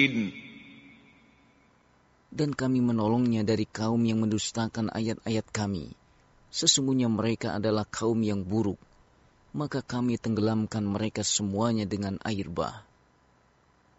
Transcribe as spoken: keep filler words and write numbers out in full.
Dan kami menolongnya dari kaum yang mendustakan ayat-ayat kami. Sesungguhnya mereka adalah kaum yang buruk. Maka kami tenggelamkan mereka semuanya dengan air bah.